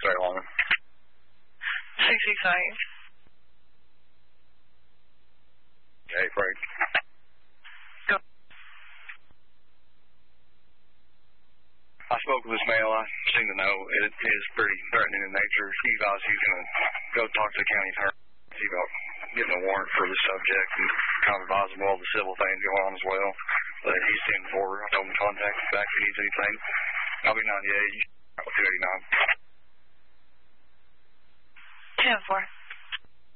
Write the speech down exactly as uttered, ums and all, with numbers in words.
very long. six six eight. Okay, break. Go. I spoke with this male. I seem to know it is pretty threatening in nature. He guys, he's going to go talk to the county attorney see about getting a warrant for the subject and kind of advise him all the civil things going on as well. But he's ten four. I told him to contact us back if he needs anything. I'll be ninety-eight. two eighty-nine. ten four.